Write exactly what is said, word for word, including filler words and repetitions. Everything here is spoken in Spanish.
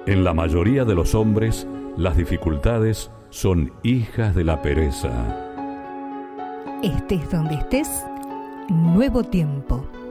En la mayoría de los hombres, las dificultades son hijas de la pereza. Estés donde estés, nuevo tiempo.